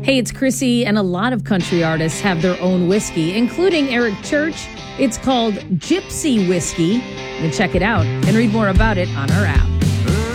Hey, it's Chrissy, and a lot of country artists have their own whiskey, including Eric Church. It's called Gypsy Whiskey. You can check it out and read more about it on our app.